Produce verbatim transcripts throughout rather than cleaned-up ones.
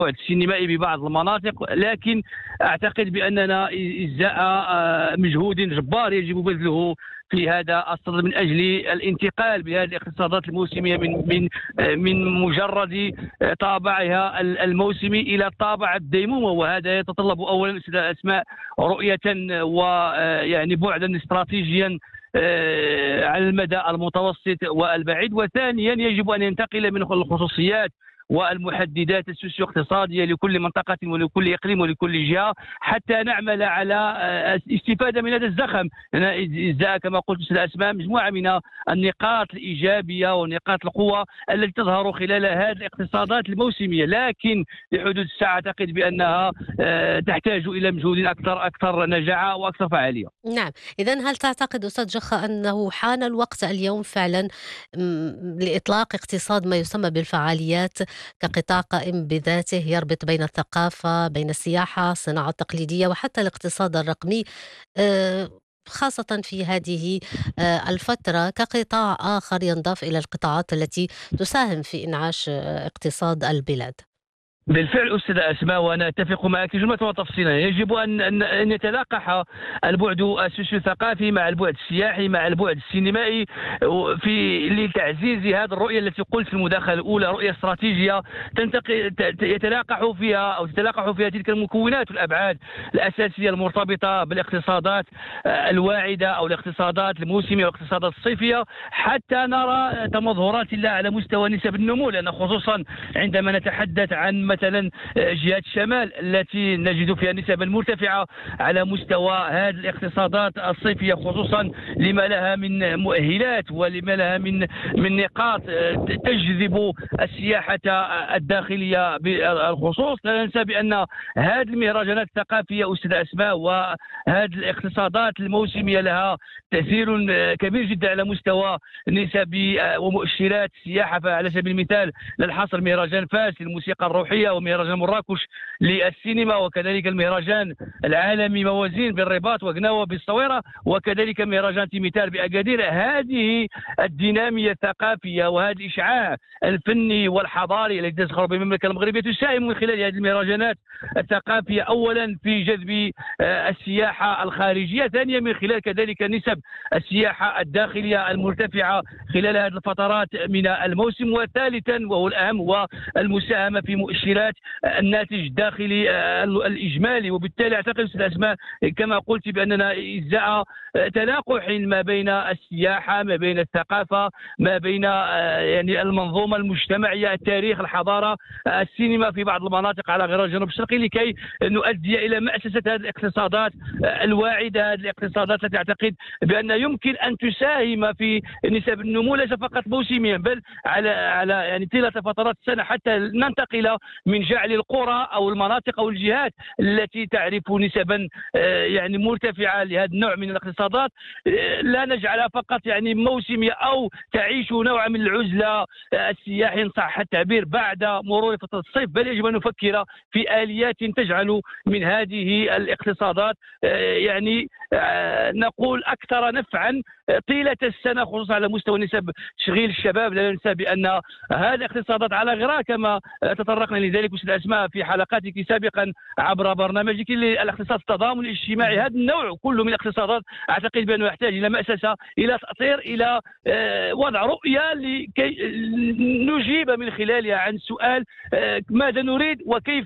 البعد السينمائي ببعض المناطق، لكن أعتقد بأننا إزاء مجهود جبار يجب بذله في هذا الصدد من اجل الانتقال بهذه الاقتصادات الموسميه من من من مجرد طابعها الموسمي الى طابع الديمومه، وهذا يتطلب اولا استاذ اسماء رؤيه ويعني بعدا استراتيجيا على المدى المتوسط والبعيد، وثانيا يجب ان ينتقل من الخصوصيات والمحددات السوسيو اقتصاديه لكل منطقه ولكل اقليم ولكل جهه حتى نعمل على الاستفاده من هذا الزخم. ازاء كما قلت استاذ اسماء مجموعه من النقاط الايجابيه ونقاط القوه التي تظهر خلال هذه الاقتصادات الموسميه، لكن لحدود الساعه اعتقد بانها تحتاج الى مجهود اكثر اكثر نجاعه واكثر فعاليه. نعم، إذن هل تعتقد أستاذ جخا أنه حان الوقت اليوم فعلا لإطلاق اقتصاد ما يسمى بالفعاليات كقطاع قائم بذاته يربط بين الثقافة، بين السياحة، الصناعة التقليدية وحتى الاقتصاد الرقمي، آه، خاصة في هذه آه، الفترة كقطاع آخر ينضاف إلى القطاعات التي تساهم في إنعاش آه، اقتصاد البلاد؟ بالفعل أستاذة أسماء، وأنا أتفق معك جملة وتفصيلا. يجب أن أن يتلاقح البعد السوسيو-ثقافي مع البعد السياحي مع البعد السينمائي في لتعزيز هذه الرؤية التي قلت في المداخلة الأولى، رؤية استراتيجية تنتقي يتلاقح فيها أو تتلاقح فيها تلك المكونات والأبعاد الأساسية المرتبطة بالاقتصادات الواعدة أو الاقتصادات الموسمية والاقتصادات الصيفية، حتى نرى تمظهرات لها على مستوى نسب النمو، لأن خصوصا عندما نتحدث عن مثلا جهات الشمال التي نجد فيها نسبا مرتفعة على مستوى هذه الاقتصادات الصيفية، خصوصا لما لها من مؤهلات ولما لها من من نقاط تجذب السياحة الداخلية بالخصوص. لا ننسى بأن هذه المهرجانات الثقافية أستاذ أسماء وهذه الاقتصادات الموسمية لها تأثير كبير جدا على مستوى نسب ومؤشرات السياحة. فعلى سبيل المثال للحصر مهرجان فاس للموسيقى الروحية، ومهرجان مراكش للسينما، وكذلك المهرجان العالمي موازين بالرباط وقناوة بالصويرة، وكذلك مهرجان تيميتار بأكادير. هذه الدينامية الثقافية وهذا الإشعاع الفني والحضاري الذي تزخر بالمملكة المغربية تساهم من خلال هذه المهرجانات الثقافية أولا في جذب السياحة الخارجية، ثانيا من خلال كذلك نسب السياحة الداخلية المرتفعة خلال هذه الفترات من الموسم، وثالثا وهو الأهم هو المساهمة في مؤشرات الناتج الداخلي الإجمالي. وبالتالي أعتقد أستاذ أسماء كما قلت بأننا إزاء تلاقح ما بين السياحة، ما بين الثقافة، ما بين يعني المنظومة المجتمعية، التاريخ، الحضارة، السينما في بعض المناطق على غرار الجنوب الشرقي، لكي نؤدي إلى مأسسة هذه الاقتصادات الواعدة، هذه الاقتصادات التي أعتقد بأن يمكن أن تساهم في نسب النمو ليس فقط موسميا بل على على يعني طيلة فترات السنة، حتى ننتقل من جعل القرى أو المناطق أو الجهات التي تعرف نسبا يعني مرتفعة لهذا النوع من الاقتصادات لا نجعلها فقط يعني موسمية أو تعيش نوعا من العزلة السياحي إن صح التعبير بعد مرور فترة الصيف، بل يجب أن نفكر في آليات تجعل من هذه الاقتصادات يعني نقول أكثر نفعا طيلة السنة، خصوصا على مستوى نسب تشغيل الشباب. لا ننسى بأن هذه الاقتصادات على غرار كما تطرقنا لذلك أستاذ أسماء في حلقاتك سابقا عبر برنامجك الاقتصاد التضامن الاجتماعي. هذا النوع كله من الاقتصادات أعتقد بأنه يحتاج إلى مأسسة، إلى تأطير، إلى وضع رؤية لكي نجيب من خلالها عن سؤال ماذا نريد وكيف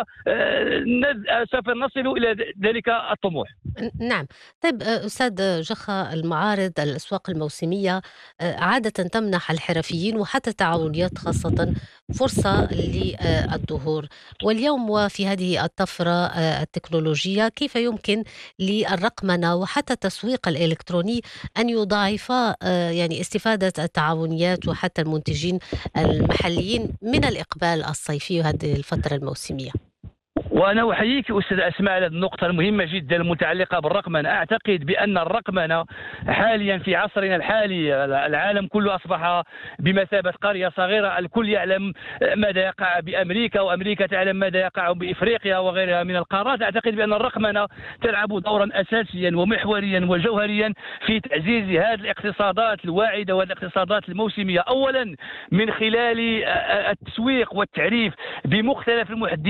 سوف نصل إلى ذلك الطموح. نعم. طيب أستاذ جخا، المعارض الأسواق الموسمية عادة تمنح الحرفيين وحتى التعاونيات خاصة فرصة للظهور، واليوم وفي هذه الطفرة التكنولوجية كيف يمكن للرقمنة وحتى التسويق الإلكتروني أن يضاعفا يعني استفادة التعاونيات وحتى المنتجين المحليين من الإقبال الصيفي وهذه الفترة الموسمية؟ وأنا أحييك أستاذ أسماء على النقطة المهمة جدا المتعلقة بالرقمنة. أعتقد بأن الرقمنة حاليا في عصرنا الحالي العالم كله أصبح بمثابة قرية صغيرة، الكل يعلم ماذا يقع بأمريكا وأمريكا تعلم ماذا يقع بإفريقيا وغيرها من القارات. أعتقد بأن الرقمنة تلعب دورا أساسيا ومحوريا وجوهريا في تعزيز هذه الاقتصادات الواعدة والاقتصادات الموسمية، أولا من خلال التسويق والتعريف بمختلف المحددات